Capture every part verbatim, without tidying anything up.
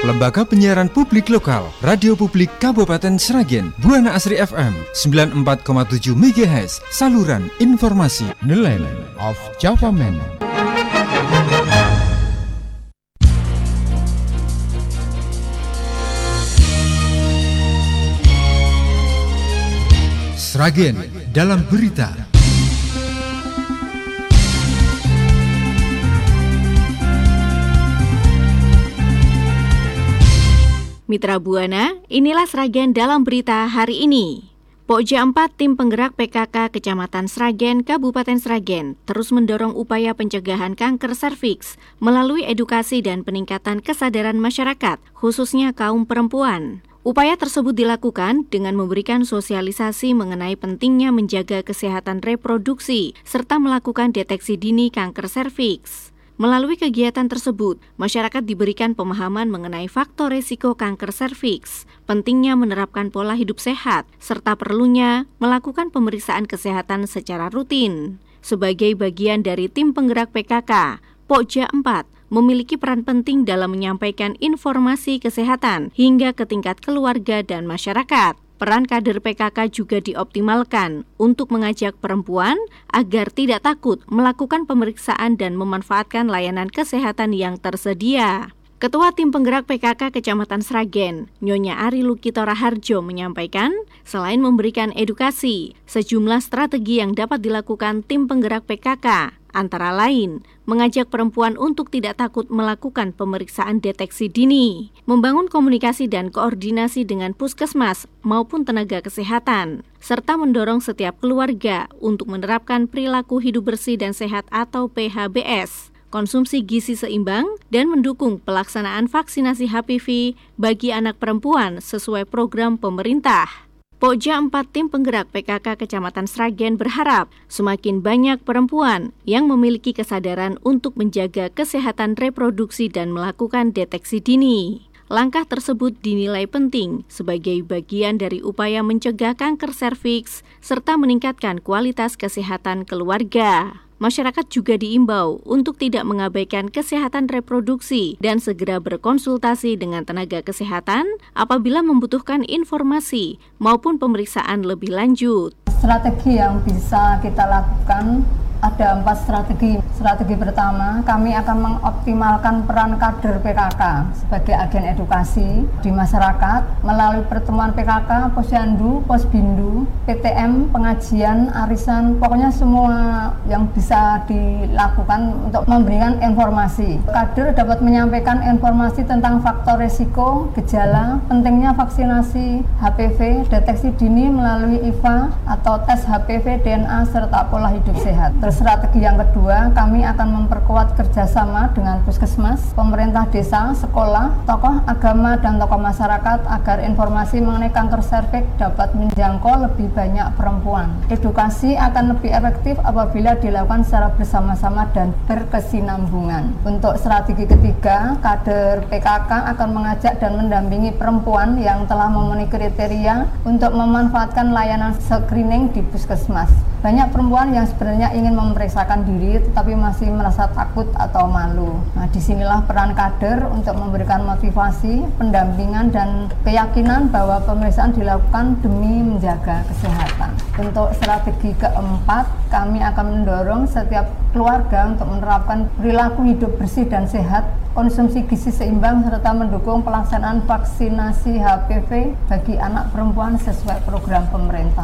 Lembaga Penyiaran Publik Lokal, Radio Publik Kabupaten Sragen, Buana Asri F M sembilan puluh empat koma tujuh megahertz, saluran informasi Nelayan of Java Man. Sragen dalam berita. Mitra Buana, inilah Sragen dalam berita hari ini. Pokja empat Tim Penggerak P K K Kecamatan Sragen, Kabupaten Sragen terus mendorong upaya pencegahan kanker serviks melalui edukasi dan peningkatan kesadaran masyarakat, khususnya kaum perempuan. Upaya tersebut dilakukan dengan memberikan sosialisasi mengenai pentingnya menjaga kesehatan reproduksi serta melakukan deteksi dini kanker serviks. Melalui kegiatan tersebut, masyarakat diberikan pemahaman mengenai faktor risiko kanker serviks, pentingnya menerapkan pola hidup sehat, serta perlunya melakukan pemeriksaan kesehatan secara rutin. Sebagai bagian dari tim penggerak P K K, Pokja empat memiliki peran penting dalam menyampaikan informasi kesehatan hingga ke tingkat keluarga dan masyarakat. Peran kader P K K juga dioptimalkan untuk mengajak perempuan agar tidak takut melakukan pemeriksaan dan memanfaatkan layanan kesehatan yang tersedia. Ketua Tim Penggerak P K K Kecamatan Sragen, Nyonya Ari Lukito Raharjo menyampaikan, selain memberikan edukasi, sejumlah strategi yang dapat dilakukan Tim Penggerak P K K, antara lain, mengajak perempuan untuk tidak takut melakukan pemeriksaan deteksi dini, membangun komunikasi dan koordinasi dengan puskesmas maupun tenaga kesehatan, serta mendorong setiap keluarga untuk menerapkan perilaku hidup bersih dan sehat atau P H B S, konsumsi gizi seimbang, dan mendukung pelaksanaan vaksinasi H P V bagi anak perempuan sesuai program pemerintah. Pokja empat Tim Penggerak P K K Kecamatan Sragen berharap semakin banyak perempuan yang memiliki kesadaran untuk menjaga kesehatan reproduksi dan melakukan deteksi dini. Langkah tersebut dinilai penting sebagai bagian dari upaya mencegah kanker serviks serta meningkatkan kualitas kesehatan keluarga. Masyarakat juga diimbau untuk tidak mengabaikan kesehatan reproduksi dan segera berkonsultasi dengan tenaga kesehatan apabila membutuhkan informasi maupun pemeriksaan lebih lanjut. Strategi yang bisa kita lakukan ada empat strategi. Strategi pertama, kami akan mengoptimalkan peran kader P K K sebagai agen edukasi di masyarakat melalui pertemuan P K K, Posyandu, Posbindu, P T M, pengajian, arisan, pokoknya semua yang bisa dilakukan untuk memberikan informasi. Kader dapat menyampaikan informasi tentang faktor risiko, gejala, pentingnya vaksinasi H P V, deteksi dini melalui I V A atau tes H P V, D N A, serta pola hidup sehat. Strategi yang kedua, kami akan memperkuat kerjasama dengan puskesmas, pemerintah desa, sekolah, tokoh agama, dan tokoh masyarakat agar informasi mengenai kanker serviks dapat menjangkau lebih banyak perempuan. Edukasi akan lebih efektif apabila dilakukan secara bersama-sama dan berkesinambungan. Untuk strategi ketiga, kader P K K akan mengajak dan mendampingi perempuan yang telah memenuhi kriteria untuk memanfaatkan layanan screening di puskesmas. Banyak perempuan yang sebenarnya ingin memeriksakan diri tetapi masih merasa takut atau malu. Nah, disinilah peran kader untuk memberikan motivasi, pendampingan, dan keyakinan bahwa pemeriksaan dilakukan demi menjaga kesehatan. Untuk strategi keempat, kami akan mendorong setiap keluarga untuk menerapkan perilaku hidup bersih dan sehat, konsumsi gizi seimbang, serta mendukung pelaksanaan vaksinasi H P V bagi anak perempuan sesuai program pemerintah.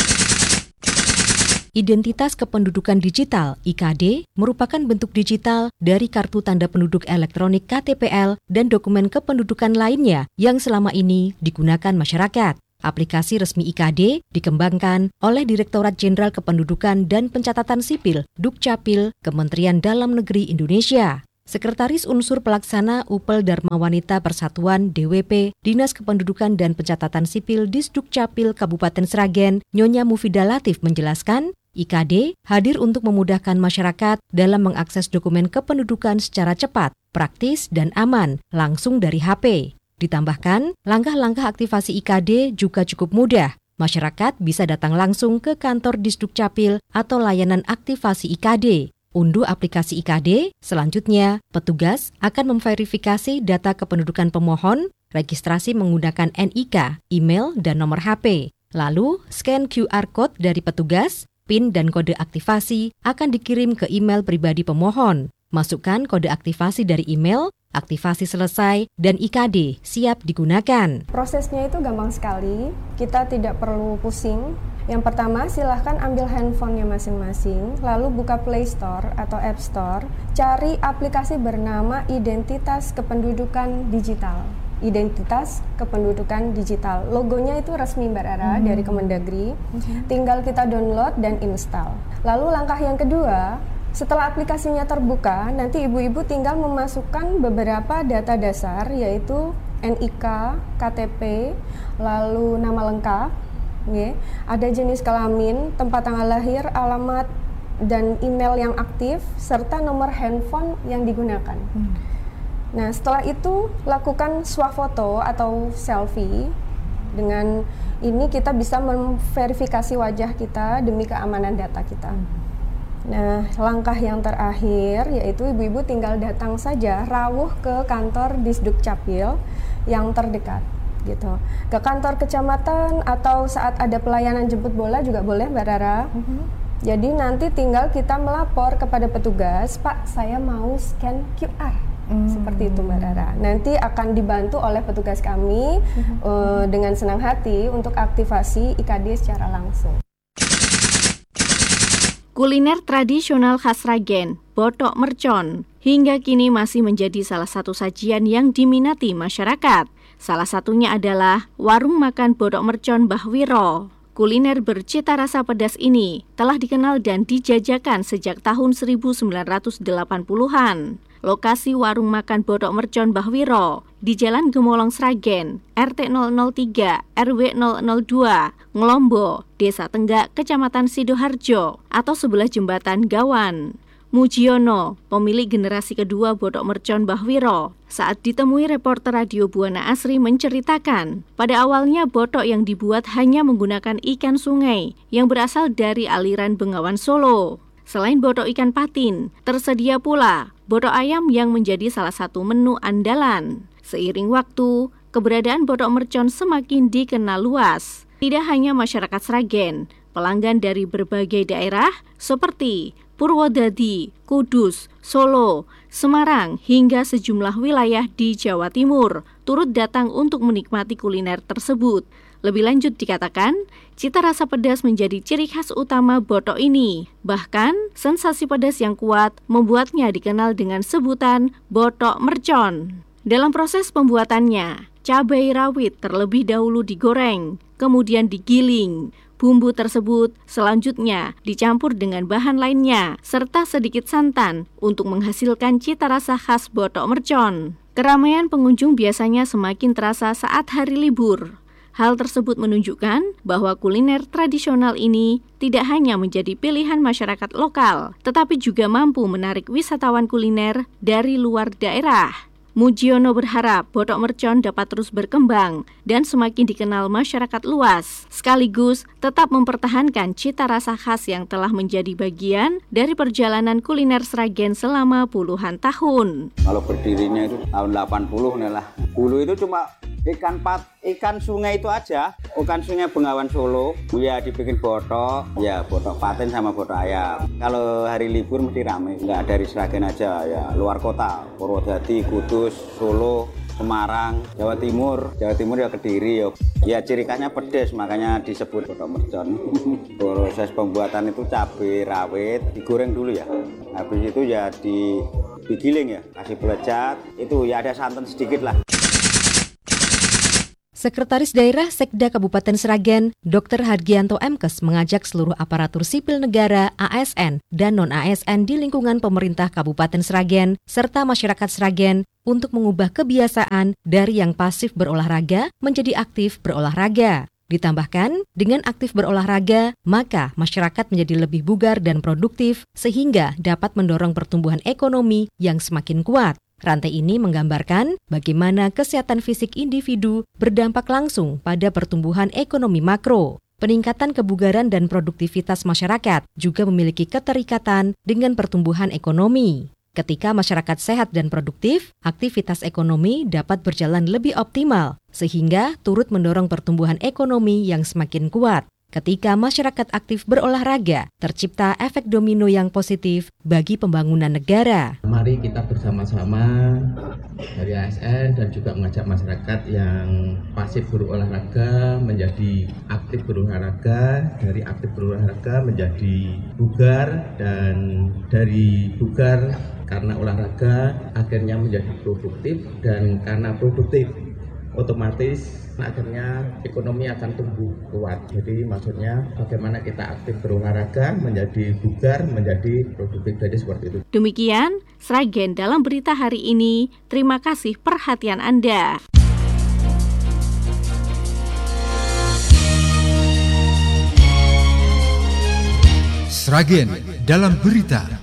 Identitas Kependudukan Digital I K D merupakan bentuk digital dari kartu tanda penduduk elektronik K T P L dan dokumen kependudukan lainnya yang selama ini digunakan masyarakat. Aplikasi resmi I K D dikembangkan oleh Direktorat Jenderal Kependudukan dan Pencatatan Sipil Dukcapil Kementerian Dalam Negeri Indonesia. Sekretaris Unsur Pelaksana U P L Dharma Wanita Persatuan D W P Dinas Kependudukan dan Pencatatan Sipil Disdukcapil Kabupaten Sragen, Nyonya Mufidah Latif menjelaskan, I K D hadir untuk memudahkan masyarakat dalam mengakses dokumen kependudukan secara cepat, praktis, dan aman, langsung dari H P. Ditambahkan, langkah-langkah aktivasi I K D juga cukup mudah. Masyarakat bisa datang langsung ke kantor Disdukcapil atau layanan aktivasi I K D. unduh aplikasi I K D. Selanjutnya, petugas akan memverifikasi data kependudukan pemohon, registrasi menggunakan N I K, email, dan nomor H P. Lalu, scan Q R code dari petugas, PIN dan kode aktivasi akan dikirim ke email pribadi pemohon. Masukkan kode aktivasi dari email, aktivasi selesai, dan I K D siap digunakan. Prosesnya itu gampang sekali, kita tidak perlu pusing. Yang pertama, silahkan ambil handphonenya masing-masing, lalu buka Play Store atau App Store, cari aplikasi bernama Identitas Kependudukan Digital. Identitas Kependudukan Digital. Logonya itu resmi Mbak Rara hmm. dari Kemendagri. Hmm. Tinggal kita download dan install. Lalu langkah yang kedua, setelah aplikasinya terbuka, nanti ibu-ibu tinggal memasukkan beberapa data dasar, yaitu N I K, K T P, lalu nama lengkap, okay. Ada jenis kelamin, tempat tanggal lahir, alamat, dan email yang aktif, serta nomor handphone yang digunakan. Hmm. Nah, setelah itu lakukan swafoto atau selfie. Dengan ini kita bisa memverifikasi wajah kita demi keamanan data kita. Hmm. Nah, langkah yang terakhir yaitu ibu-ibu tinggal datang saja rawuh ke kantor Disduk Capil yang terdekat gitu. Ke kantor kecamatan atau saat ada pelayanan jemput bola juga boleh Mbak Rara. Mm-hmm. Jadi nanti tinggal kita melapor kepada petugas, Pak, saya mau scan Q R. Mm-hmm. Seperti itu Mbak Rara. Nanti akan dibantu oleh petugas kami mm-hmm. uh, dengan senang hati untuk aktivasi I K D secara langsung. Kuliner tradisional khas Sragen, botok mercon, hingga kini masih menjadi salah satu sajian yang diminati masyarakat. Salah satunya adalah warung makan botok mercon Mbah Wiro. Kuliner bercita rasa pedas ini telah dikenal dan dijajakan sejak tahun seribu sembilan ratus delapan puluhan. Lokasi warung makan botok mercon Mbah Wiro di Jalan Gemolong Sragen, R T nol nol tiga R W nol nol dua, Ngelombo, Desa Tenggak, Kecamatan Sidoharjo, atau sebelah Jembatan Gawan. Mujiono, pemilik generasi kedua botok mercon Mbah Wiro, saat ditemui reporter Radio Buana Asri menceritakan, pada awalnya botok yang dibuat hanya menggunakan ikan sungai yang berasal dari aliran Bengawan Solo. Selain botok ikan patin, tersedia pula botok ayam yang menjadi salah satu menu andalan. Seiring waktu, keberadaan botok mercon semakin dikenal luas. Tidak hanya masyarakat Sragen, pelanggan dari berbagai daerah seperti Purwodadi, Kudus, Solo, Semarang, hingga sejumlah wilayah di Jawa Timur turut datang untuk menikmati kuliner tersebut. Lebih lanjut dikatakan, cita rasa pedas menjadi ciri khas utama botok ini. Bahkan, sensasi pedas yang kuat membuatnya dikenal dengan sebutan botok mercon. Dalam proses pembuatannya, cabai rawit terlebih dahulu digoreng, kemudian digiling. Bumbu tersebut selanjutnya dicampur dengan bahan lainnya, serta sedikit santan untuk menghasilkan cita rasa khas botok mercon. Keramaian pengunjung biasanya semakin terasa saat hari libur. Hal tersebut menunjukkan bahwa kuliner tradisional ini tidak hanya menjadi pilihan masyarakat lokal, tetapi juga mampu menarik wisatawan kuliner dari luar daerah. Mujiono berharap botok mercon dapat terus berkembang dan semakin dikenal masyarakat luas, sekaligus tetap mempertahankan cita rasa khas yang telah menjadi bagian dari perjalanan kuliner Sragen selama puluhan tahun. Kalau berdirinya itu tahun delapan puluh nih lah. Dulu itu cuma ikan pat, ikan sungai itu aja, ikan sungai Bengawan Solo. Ya dibikin botok, ya botok patin sama botok ayam. Kalau hari libur mesti rame, nggak dari Sragen aja, ya luar kota, Purwodadi, Kudus, Solo, Semarang, Jawa Timur, Jawa Timur ya Kediri ya. Ya ciri khasnya pedas, makanya disebut botok mercon. Proses pembuatan itu cabai rawit digoreng dulu ya. Habis itu ya di digiling ya, kasih pelejat. Itu ya ada santan sedikit lah. Sekretaris Daerah Sekda Kabupaten Sragen, Dokter Hargianto Emkes mengajak seluruh aparatur sipil negara, A S N, dan non-A S N di lingkungan pemerintah Kabupaten Sragen, serta masyarakat Sragen untuk mengubah kebiasaan dari yang pasif berolahraga menjadi aktif berolahraga. Ditambahkan, dengan aktif berolahraga, maka masyarakat menjadi lebih bugar dan produktif sehingga dapat mendorong pertumbuhan ekonomi yang semakin kuat. Rantai ini menggambarkan bagaimana kesehatan fisik individu berdampak langsung pada pertumbuhan ekonomi makro. peningkatan kebugaran dan produktivitas masyarakat juga memiliki keterikatan dengan pertumbuhan ekonomi. Ketika masyarakat sehat dan produktif, aktivitas ekonomi dapat berjalan lebih optimal, sehingga turut mendorong pertumbuhan ekonomi yang semakin kuat. Ketika masyarakat aktif berolahraga, tercipta efek domino yang positif bagi pembangunan negara. Mari kita bersama-sama dari A S N dan juga mengajak masyarakat yang pasif berolahraga menjadi aktif berolahraga, dari aktif berolahraga menjadi bugar, dan dari bugar karena olahraga akhirnya menjadi produktif, dan karena produktif otomatis akhirnya ekonomi akan tumbuh kuat. Jadi maksudnya bagaimana kita aktif berolahraga menjadi bugar, menjadi produktif, jadi seperti itu. Demikian Sragen dalam berita hari ini. Terima kasih perhatian Anda. Sragen dalam berita.